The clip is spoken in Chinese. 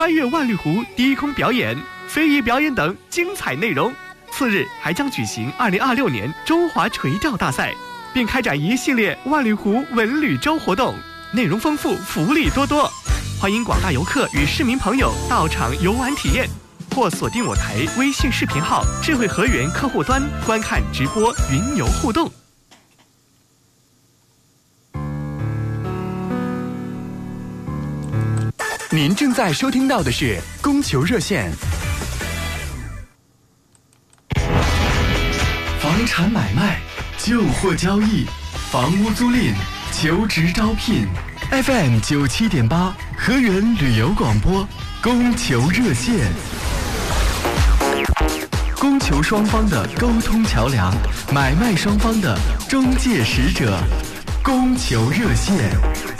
穿越万绿湖低空表演、非遗表演等精彩内容。次日还将举行2026年中华垂钓大赛，并开展一系列万绿湖文旅周活动，内容丰富，福利多多。欢迎广大游客与市民朋友到场游玩体验，或锁定我台微信视频号智慧河源客户端观看直播云游互动。 您正在收听到的是供求热线。房产买卖、旧货交易、房屋租赁、求职招聘 ，FM 97.8河源旅游广播供求热线。供求双方的沟通桥梁，买卖双方的中介使者，供求热线。